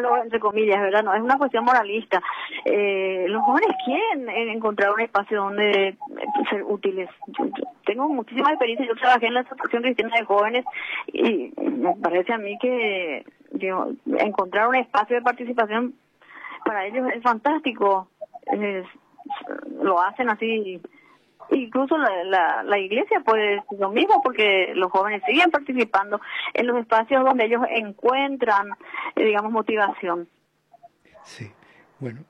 malo, entre comillas, ¿verdad? No es una cuestión moralista. Los jóvenes quieren encontrar un espacio donde ser útiles. Yo tengo muchísima experiencia, yo trabajé en la Asociación Cristiana de Jóvenes y me parece a mí que encontrar un espacio de participación para ellos es fantástico. Lo hacen así. Incluso la iglesia puede decir lo mismo, porque los jóvenes siguen participando en los espacios donde ellos encuentran, digamos, motivación. Sí, bueno,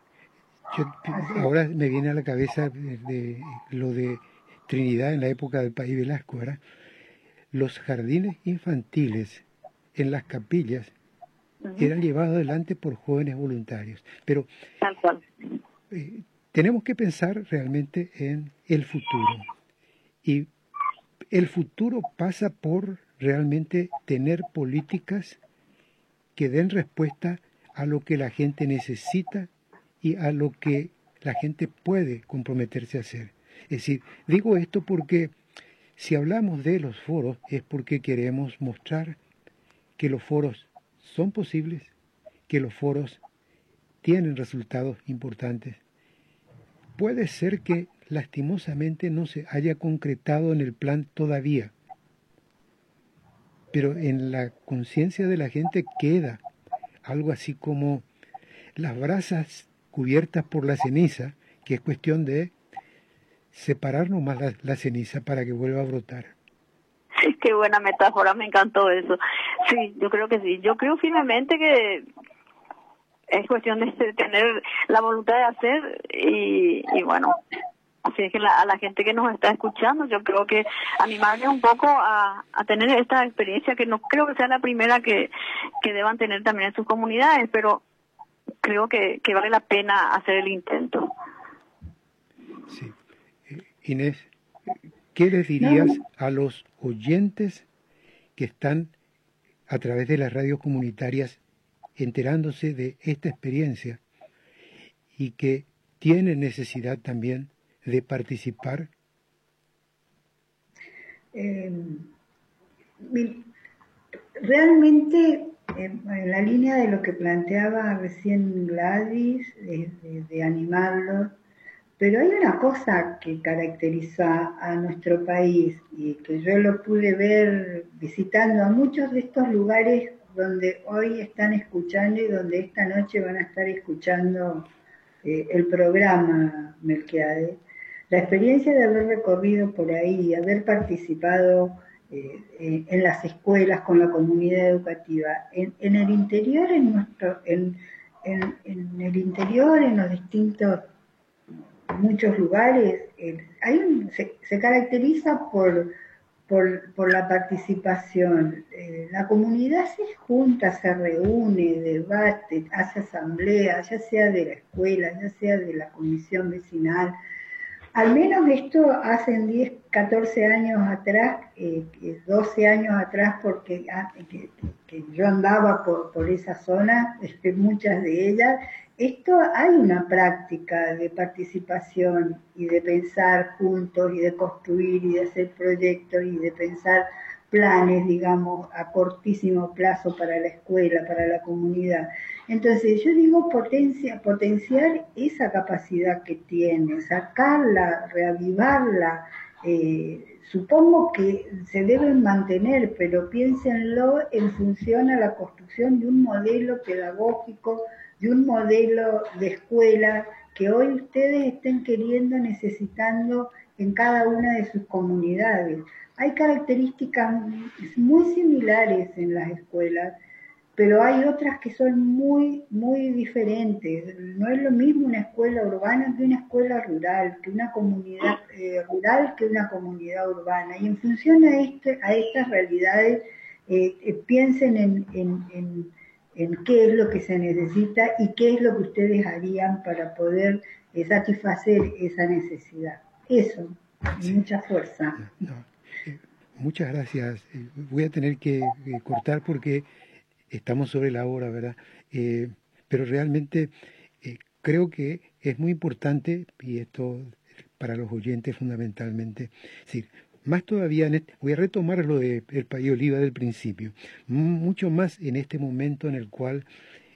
ahora me viene a la cabeza lo de Trinidad en la época del País Velasco, ¿verdad? Los jardines infantiles en las capillas eran llevados adelante por jóvenes voluntarios, pero tal cual. Tenemos que pensar realmente en el futuro, y el futuro pasa por realmente tener políticas que den respuesta a lo que la gente necesita y a lo que la gente puede comprometerse a hacer. Es decir, digo esto porque si hablamos de los foros es porque queremos mostrar que los foros son posibles, que los foros tienen resultados importantes. Puede ser que lastimosamente no se haya concretado en el plan todavía, pero en la conciencia de la gente queda algo así como las brasas cubiertas por la ceniza, que es cuestión de separar nomás la ceniza para que vuelva a brotar. Qué buena metáfora, me encantó eso. Sí, yo creo que sí. Yo creo firmemente que es cuestión de tener la voluntad de hacer y bueno, así es que a la gente que nos está escuchando, yo creo que animarles un poco a tener esta experiencia, que no creo que sea la primera que deban tener también en sus comunidades, pero creo que vale la pena hacer el intento. Sí. Inés, ¿qué les dirías a los oyentes que están a través de las radios comunitarias enterándose de esta experiencia y que tienen necesidad también de participar? Realmente, en la línea de lo que planteaba recién Gladys, de animarlos, pero hay una cosa que caracteriza a nuestro país y que yo lo pude ver visitando a muchos de estos lugares donde hoy están escuchando y donde esta noche van a estar escuchando el programa Melquiades. La experiencia de haber recorrido por ahí, haber participado en las escuelas con la comunidad educativa, en el interior, en el interior, en los distintos muchos lugares, se caracteriza por la participación. La comunidad se junta, se reúne, debate, hace asambleas, ya sea de la escuela, ya sea de la comisión vecinal. Al menos esto hace 10, 14 años atrás, 12 años atrás, porque que yo andaba por esa zona, muchas de ellas. Esto hay una práctica de participación y de pensar juntos y de construir y de hacer proyectos y de pensar planes, digamos, a cortísimo plazo para la escuela, para la comunidad. Entonces yo digo potenciar esa capacidad que tiene, sacarla, reavivarla. Supongo que se deben mantener, pero piénsenlo en función a la construcción de un modelo pedagógico, de un modelo de escuela que hoy ustedes estén queriendo, necesitando en cada una de sus comunidades. Hay características muy similares en las escuelas, pero hay otras que son muy, muy diferentes. No es lo mismo una escuela urbana que una escuela rural, que una comunidad rural que una comunidad urbana. Y en función a estas realidades, piensen en qué es lo que se necesita y qué es lo que ustedes harían para poder satisfacer esa necesidad. Eso, sí. Mucha fuerza. Muchas gracias. Voy a tener que cortar porque estamos sobre la hora, ¿verdad? Pero realmente creo que es muy importante, y esto para los oyentes fundamentalmente, es decir, más todavía, voy a retomar lo del País Oliva del principio, mucho más en este momento en el cual